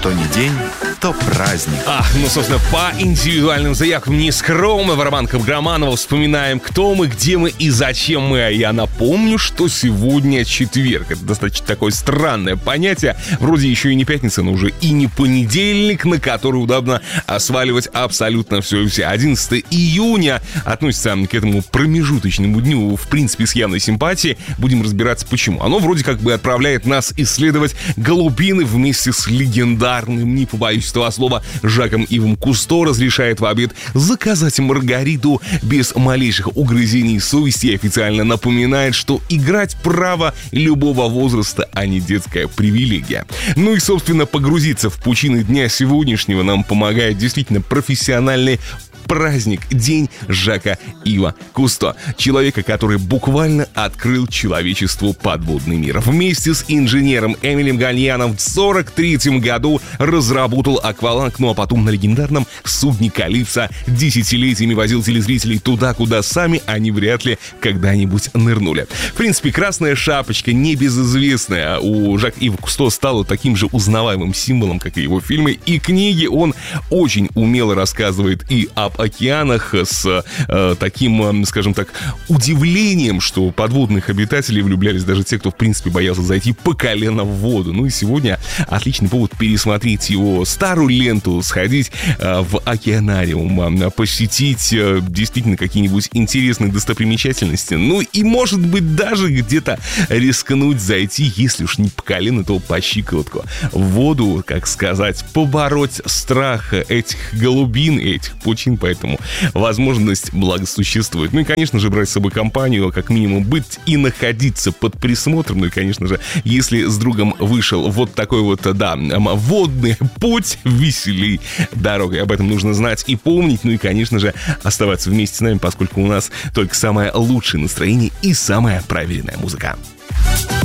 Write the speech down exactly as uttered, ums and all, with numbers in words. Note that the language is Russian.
Что ни день, то праздник. Ах, ну, собственно, по индивидуальным заявкам нескромно Вараманков Громанова вспоминаем, кто мы, где мы и зачем мы. А я напомню, что сегодня четверг. Это достаточно такое странное понятие. Вроде еще и не пятница, но уже и не понедельник, на который удобно сваливать абсолютно все и все. одиннадцатого июня относится к этому промежуточному дню, в принципе, с явной симпатией. Будем разбираться, почему. Оно вроде как бы отправляет нас исследовать голубины вместе с легендарным, не побоюсь этого слова, Жаком Ивом Кусто. Разрешает в обед заказать маргариту без малейших угрызений совести и официально напоминает, что играть право любого возраста, а не детская привилегия. Ну и, собственно, погрузиться в пучины дня сегодняшнего нам помогает действительно профессиональный праздник, День Жака Ива Кусто. Человека, который буквально открыл человечеству подводный мир. Вместе с инженером Эмилем Гальяном в сорок третьем году разработал акваланг, ну а потом на легендарном судне Калипсо десятилетиями возил телезрителей туда, куда сами они вряд ли когда-нибудь нырнули. В принципе, красная шапочка, небезызвестная, у Жака Ива Кусто стала таким же узнаваемым символом, как и его фильмы и книги. Он очень умело рассказывает и об океанах с э, таким, скажем так, удивлением, что подводных обитателей влюблялись даже те, кто, в принципе, боялся зайти по колено в воду. Ну и сегодня отличный повод пересмотреть его старую ленту, сходить э, в океанариум, э, посетить э, действительно какие-нибудь интересные достопримечательности. Ну и, может быть, даже где-то рискнуть зайти, если уж не по колено, то по щиколотку в воду, как сказать, побороть страх этих голубин, этих пучин. Поэтому возможность благо существует. Ну и, конечно же, брать с собой компанию, как минимум быть и находиться под присмотром. Ну и, конечно же, если с другом вышел вот такой вот, да, водный путь, веселей дорогой. Об этом нужно знать и помнить. Ну и, конечно же, оставаться вместе с нами, поскольку у нас только самое лучшее настроение и самая проверенная музыка.